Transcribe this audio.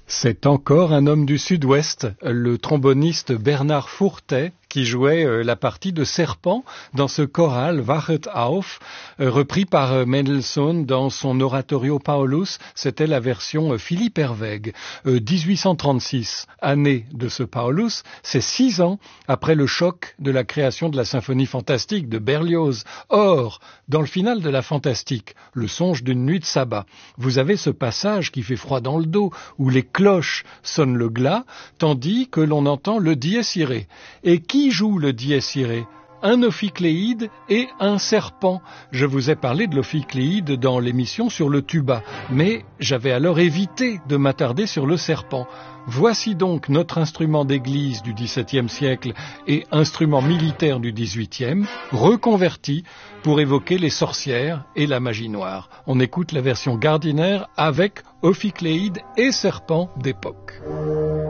C'est encore un homme du Sud-Ouest, le tromboniste Bernard Fourtet, qui jouait la partie de Serpent dans ce choral Wachet auf, repris par Mendelssohn dans son oratorio Paulus. C'était la version Philippe Herwegh. 1836, année de ce Paulus, c'est 6 ans après le choc de la création de la symphonie fantastique de Berlioz. Or, dans le final de la fantastique, Le songe d'une nuit de sabbat, vous avez ce passage qui fait froid dans le dos, où les cloches sonnent le glas, tandis que l'on entend le dies irae. Et qui joue le dies irae? Un ophicléide et un serpent. Je vous ai parlé de l'ophicléide dans l'émission sur le tuba, mais j'avais alors évité de m'attarder sur le serpent. Voici donc notre instrument d'église du XVIIe siècle et instrument militaire du XVIIIe, reconverti pour évoquer les sorcières et la magie noire. On écoute la version Gardiner avec ophicléide et serpent d'époque.